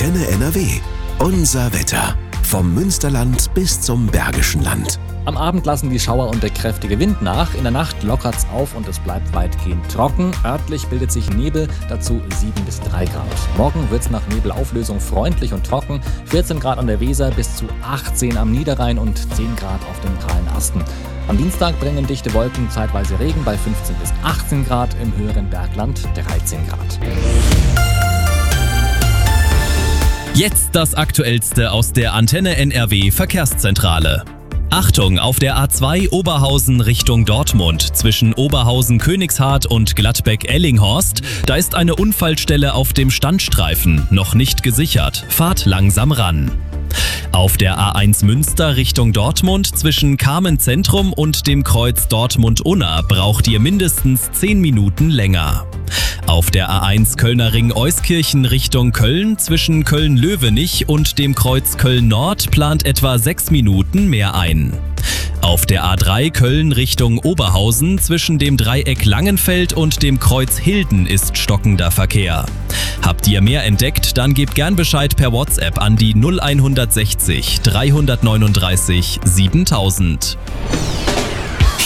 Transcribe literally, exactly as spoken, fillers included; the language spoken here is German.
Antenne N R W. Unser Wetter. Vom Münsterland bis zum Bergischen Land. Am Abend lassen die Schauer und der kräftige Wind nach. In der Nacht lockert's auf und es bleibt weitgehend trocken. Örtlich bildet sich Nebel, dazu sieben bis drei Grad. Morgen wird's nach Nebelauflösung freundlich und trocken. vierzehn Grad an der Weser bis zu achtzehn am Niederrhein und zehn Grad auf den kahlen Asten. Am Dienstag bringen dichte Wolken zeitweise Regen bei fünfzehn bis achtzehn Grad, im höheren Bergland dreizehn Grad. Jetzt das Aktuellste aus der Antenne N R W Verkehrszentrale. Achtung, auf der A zwei Oberhausen Richtung Dortmund zwischen Oberhausen-Königshardt und Gladbeck-Ellinghorst. Da ist eine Unfallstelle auf dem Standstreifen, noch nicht gesichert. Fahrt langsam ran. Auf der A eins Münster Richtung Dortmund zwischen Kamen Zentrum und dem Kreuz Dortmund-Unna braucht ihr mindestens zehn Minuten länger. Auf der A eins Kölner Ring Euskirchen Richtung Köln zwischen Köln-Löwenich und dem Kreuz Köln-Nord plant etwa sechs Minuten mehr ein. Auf der A drei Köln Richtung Oberhausen zwischen dem Dreieck Langenfeld und dem Kreuz Hilden ist stockender Verkehr. Habt ihr mehr entdeckt, dann gebt gern Bescheid per WhatsApp an die null eins sechzig dreihundertneununddreißig siebentausend.